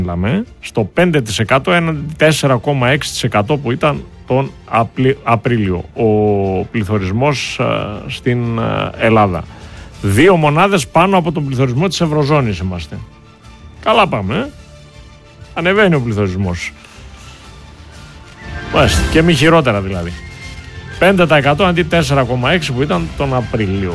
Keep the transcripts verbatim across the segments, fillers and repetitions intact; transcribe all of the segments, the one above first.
μιλάμε, στο πέντε τοις εκατό έναντι τέσσερα κόμμα έξι τοις εκατό που ήταν τον Απρίλιο ο πληθωρισμός α, στην α, Ελλάδα. Δύο μονάδες πάνω από τον πληθωρισμό της Ευρωζώνης είμαστε. Καλά πάμε, ε? Ανεβαίνει ο πληθωρισμός. Μάλιστα, και μη χειρότερα δηλαδή. πέντε τοις εκατό αντί τέσσερα κόμμα έξι τοις εκατό που ήταν τον Απρίλιο.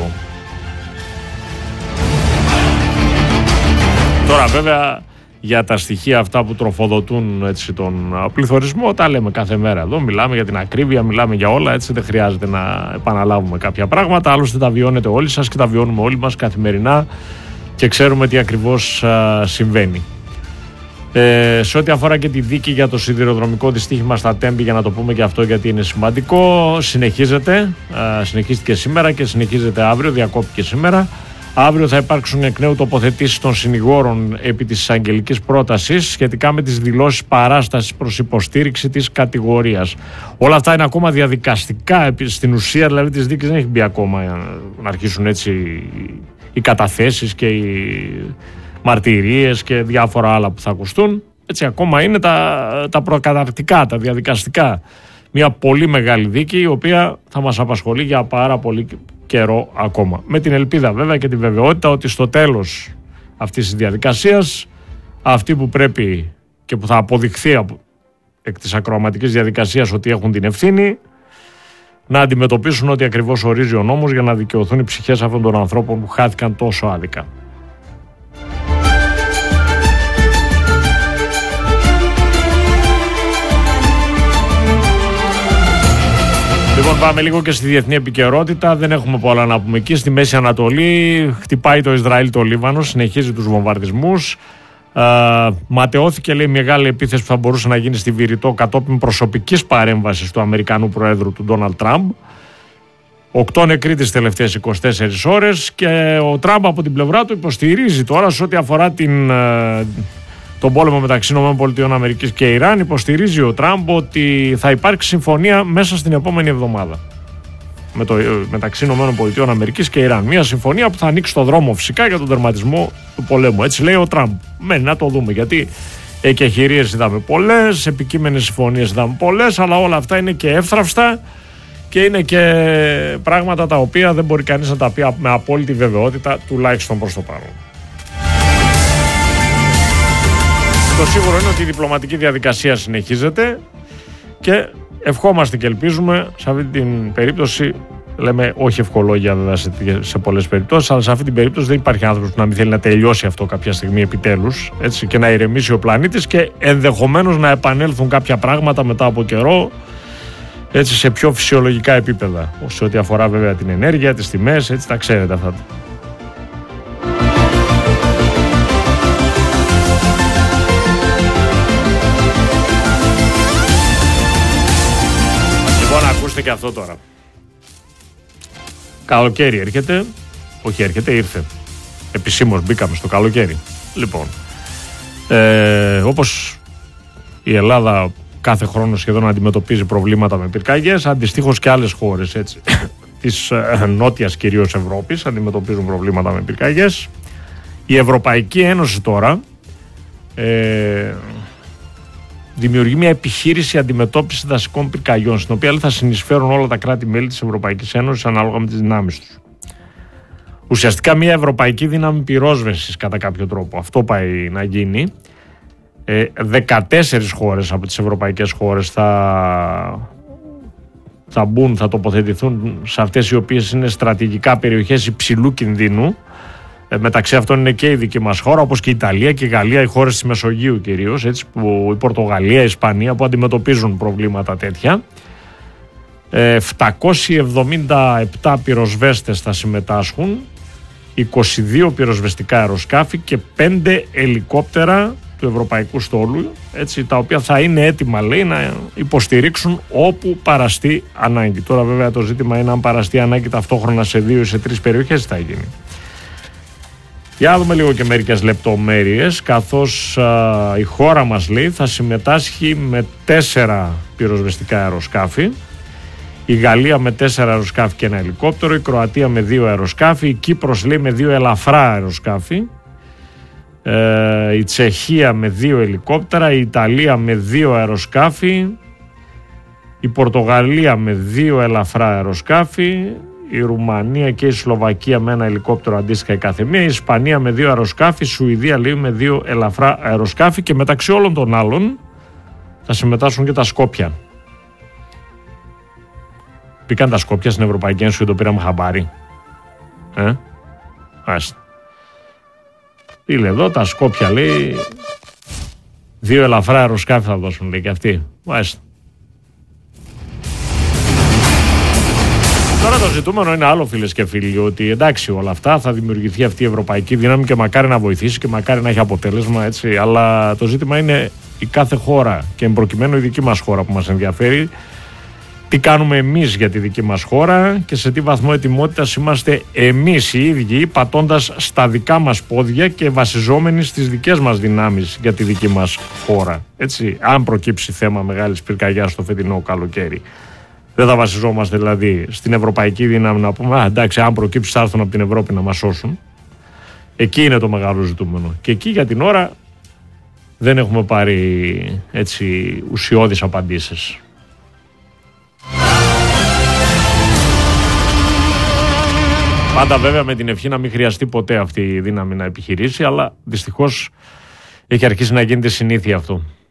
Τώρα βέβαια για τα στοιχεία αυτά που τροφοδοτούν έτσι, τον πληθωρισμό τα λέμε κάθε μέρα εδώ, μιλάμε για την ακρίβεια, μιλάμε για όλα, έτσι δεν χρειάζεται να επαναλάβουμε κάποια πράγματα, άλλωστε τα βιώνετε όλοι σας και τα βιώνουμε όλοι μας καθημερινά και ξέρουμε τι ακριβώς α, συμβαίνει. Ε, σε ό,τι αφορά και τη δίκη για το σιδηροδρομικό δυστύχημα στα Τέμπη, για να το πούμε και αυτό γιατί είναι σημαντικό, συνεχίζεται, α, συνεχίστηκε σήμερα και συνεχίζεται αύριο, διακόπηκε σήμερα. Αύριο θα υπάρξουν εκ νέου τοποθετήσεις των συνηγόρων επί της εισαγγελικής πρότασης σχετικά με τις δηλώσεις παράστασης προς υποστήριξη της κατηγορίας. Όλα αυτά είναι ακόμα διαδικαστικά, στην ουσία δηλαδή της δίκης δεν έχει μπει ακόμα να αρχίσουν έτσι οι καταθέσεις και οι μαρτυρίες και διάφορα άλλα που θα ακουστούν. Έτσι ακόμα είναι τα, τα προκαταρκτικά, τα διαδικαστικά. Μια πολύ μεγάλη δίκη η οποία θα μας απασχολεί για πάρα πολύ καιρό ακόμα. Με την ελπίδα βέβαια και τη βεβαιότητα ότι στο τέλος αυτής της διαδικασίας αυτοί που πρέπει και που θα αποδειχθεί εκ της ακροαματικής διαδικασίας ότι έχουν την ευθύνη να αντιμετωπίσουν ό,τι ακριβώς ορίζει ο νόμος για να δικαιωθούν οι ψυχές αυτών των ανθρώπων που χάθηκαν τόσο άδικα. Λοιπόν, πάμε λίγο και στη διεθνή επικαιρότητα. Δεν έχουμε πολλά να πούμε εκεί. Στη Μέση Ανατολή χτυπάει το Ισραήλ το Λίβανο, συνεχίζει τους βομβαρδισμούς. Uh, ματαιώθηκε, λέει, μεγάλη επίθεση που θα μπορούσε να γίνει στη Βηρητό κατόπιν προσωπικής παρέμβασης του Αμερικανού Προέδρου του Ντόναλντ Τραμπ. Οκτώ νεκροί τις τελευταίες είκοσι τέσσερις ώρες και ο Τραμπ από την πλευρά του υποστηρίζει τώρα σε ό,τι αφορά την, uh, τον πόλεμο μεταξύ ΗΠΑ και Ιράν. Υποστηρίζει ο Τραμπ ότι θα υπάρξει συμφωνία μέσα στην επόμενη εβδομάδα με το, μεταξύ ΗΠΑ και Ιράν. Μια συμφωνία που θα ανοίξει το δρόμο φυσικά για τον τερματισμό του πολέμου. Έτσι λέει ο Τραμπ. Μένει να το δούμε, γιατί εκεχηρίες είδαμε πολλές, επικείμενες συμφωνίες είδαμε πολλές, αλλά όλα αυτά είναι και εύθραυστα και είναι και πράγματα τα οποία δεν μπορεί κανείς να τα πει με απόλυτη βεβαιότητα, τουλάχιστον προς το παρόν. Το σίγουρο είναι ότι η διπλωματική διαδικασία συνεχίζεται και ευχόμαστε και ελπίζουμε σε αυτή την περίπτωση, λέμε όχι ευχολόγια βέβαια σε, σε πολλές περιπτώσεις, αλλά σε αυτή την περίπτωση δεν υπάρχει άνθρωπος που να μην θέλει να τελειώσει αυτό κάποια στιγμή επιτέλους, έτσι, και να ηρεμήσει ο πλανήτης και ενδεχομένως να επανέλθουν κάποια πράγματα μετά από καιρό, έτσι, σε πιο φυσιολογικά επίπεδα, σε ό,τι αφορά βέβαια την ενέργεια, τις τιμές, έτσι, τα ξέρετε αυτά. Ακούστε και αυτό τώρα. Καλοκαίρι έρχεται. Όχι έρχεται, ήρθε. Επισήμως μπήκαμε στο καλοκαίρι. Λοιπόν, ε, όπως η Ελλάδα κάθε χρόνο σχεδόν αντιμετωπίζει προβλήματα με πυρκαγιές, αντιστοίχως και άλλες χώρες, έτσι, της ε, νότιας κυρίως Ευρώπης αντιμετωπίζουν προβλήματα με πυρκαγιές. Η Ευρωπαϊκή Ένωση τώρα ε, δημιουργεί μια επιχείρηση αντιμετώπισης δασικών πυρκαγιών, στην οποία θα συνεισφέρουν όλα τα κράτη-μέλη της Ευρωπαϊκής Ένωσης ανάλογα με τις δυνάμεις τους. Ουσιαστικά μια ευρωπαϊκή δύναμη πυρόσβεσης κατά κάποιο τρόπο. Αυτό πάει να γίνει. Ε, δεκατέσσερις χώρες από τις ευρωπαϊκές χώρες θα, θα μπουν, θα τοποθετηθούν σε αυτές οι οποίες είναι στρατηγικά περιοχές υψηλού κινδύνου. Ε, μεταξύ αυτών είναι και η δική μας χώρα, όπως και η Ιταλία και η Γαλλία, οι χώρες της Μεσογείου κυρίως, έτσι, που η Πορτογαλία, η Ισπανία, που αντιμετωπίζουν προβλήματα τέτοια. Ε, επτακόσιοι εβδομήντα επτά πυροσβέστες θα συμμετάσχουν, είκοσι δύο πυροσβεστικά αεροσκάφη και πέντε ελικόπτερα του Ευρωπαϊκού Στόλου, έτσι, τα οποία θα είναι έτοιμα, λέει, να υποστηρίξουν όπου παραστεί ανάγκη. Τώρα βέβαια το ζήτημα είναι αν παραστεί ανάγκη ταυτόχρονα σε δύο ή σε τρεις περιοχές θα γίνει. Για να δούμε λίγο και μερικές λεπτομέρειες, καθώς α, η χώρα μας, λέει, θα συμμετάσχει με τέσσερα πυροσβεστικά αεροσκάφη, η Γαλλία με τέσσερα αεροσκάφη και ένα ελικόπτερο, η Κροατία με δύο αεροσκάφη, η Κύπρος, λέει, με δύο ελαφρά αεροσκάφη, ε, η Τσεχία με δύο ελικόπτερα, η Ιταλία με δύο αεροσκάφη, η Πορτογαλία με δύο ελαφρά αεροσκάφη, η Ρουμανία και η Σλοβακία με ένα ελικόπτερο αντίστοιχα η καθεμία, η Ισπανία με δύο αεροσκάφη, η Σουηδία λέει με δύο ελαφρά αεροσκάφη και μεταξύ όλων των άλλων θα συμμετάσχουν και τα Σκόπια. Μπήκαν τα Σκόπια στην Ευρωπαϊκή Ένωση και το πήραμε χαμπάρι. Ε, άστε. Ήλε εδώ τα Σκόπια λέει δύο ελαφρά αεροσκάφη θα δώσουν λέει και αυτοί. Άστε. Τώρα το ζητούμενο είναι άλλο, φίλες και φίλοι, ότι εντάξει όλα αυτά θα δημιουργηθεί αυτή η ευρωπαϊκή δύναμη και μακάρι να βοηθήσει και μακάρι να έχει αποτέλεσμα, έτσι, αλλά το ζήτημα είναι η κάθε χώρα και εμπροκειμένου η δική μας χώρα που μας ενδιαφέρει, τι κάνουμε εμείς για τη δική μας χώρα και σε τι βαθμό ετοιμότητας είμαστε εμείς οι ίδιοι πατώντας στα δικά μας πόδια και βασιζόμενοι στις δικές μας δυνάμεις για τη δική μας χώρα. Έτσι, αν προκύψει θέμα μεγάλης πυρκαγιάς στο φετινό καλοκαίρι. Δεν θα βασιζόμαστε δηλαδή στην ευρωπαϊκή δύναμη να πούμε, α, εντάξει, αν προκύψει θα έρθουν από την Ευρώπη να μας σώσουν. Εκεί είναι το μεγάλο ζητούμενο. Και εκεί για την ώρα δεν έχουμε πάρει έτσι ουσιώδεις απαντήσεις. Πάντα βέβαια με την ευχή να μην χρειαστεί ποτέ αυτή η δύναμη να επιχειρήσει, αλλά δυστυχώς έχει αρχίσει να γίνεται συνήθεια αυτό.